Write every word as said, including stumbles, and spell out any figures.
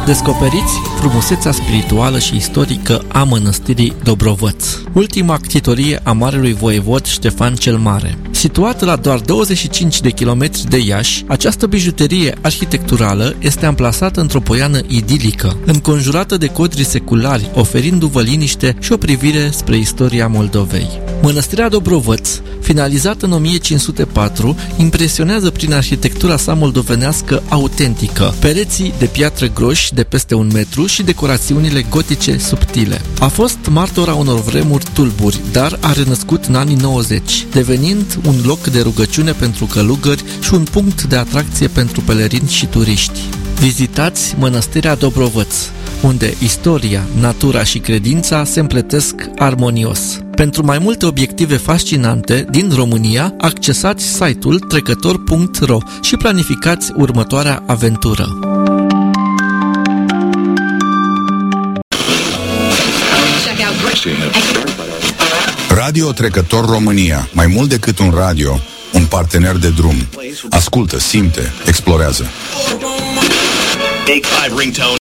Descoperiți frumusețea spirituală și istorică a mănăstirii Dobrovăț, ultima ctitorie a marelui voievod Ștefan cel Mare. Situată la doar douăzeci și cinci de kilometri de Iași, această bijuterie arhitecturală este amplasată într-o poiană idilică, înconjurată de codri seculari, oferindu-vă liniște și o privire spre istoria Moldovei. Mănăstirea Dobrovăț, finalizată în o mie cinci sute patru, impresionează prin arhitectura sa moldovenească autentică, pereții de piatră groși de peste un metru și decorațiunile gotice subtile. A fost martora unor vremuri tulburi, dar a renăscut în anii nouăzeci, devenind un loc de rugăciune pentru călugări și un punct de atracție pentru pelerini și turiști. Vizitați Mănăstirea Dobrovăț, unde istoria, natura și credința se împletesc armonios. Pentru mai multe obiective fascinante din România, accesați site-ul trecător punct ro și planificați următoarea aventură. Radio Trecător România. Mai mult decât un radio, un partener de drum. Ascultă, simte, explorează.